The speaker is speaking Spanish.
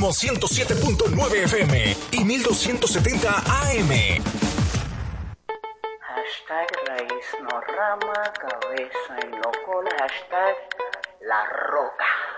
Ritmo 107.9 FM y 1270 AM. Hashtag raíz, no rama, cabeza y no cola. Hashtag La Roca.